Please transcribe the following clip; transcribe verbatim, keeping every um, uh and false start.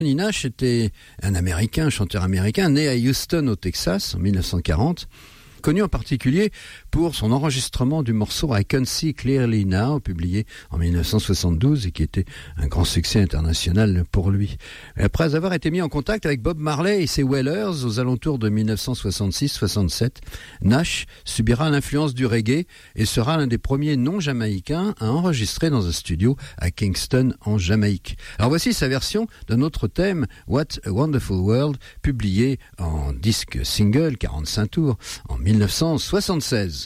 Johnny Nash était un Américain, un chanteur américain, né à Houston au Texas en dix-neuf cent quarante. Connu en particulier pour son enregistrement du morceau I Can See Clearly Now, publié en dix-neuf cent soixante-douze et qui était un grand succès international pour lui. Après avoir été mis en contact avec Bob Marley et ses Wailers aux alentours de dix-neuf cent soixante-six soixante-sept, Nash subira l'influence du reggae et sera l'un des premiers non-jamaïcains à enregistrer dans un studio à Kingston en Jamaïque. Alors voici sa version d'un autre thème, What a Wonderful World, publié en disque single quarante-cinq tours en dix-neuf cent soixante-seize.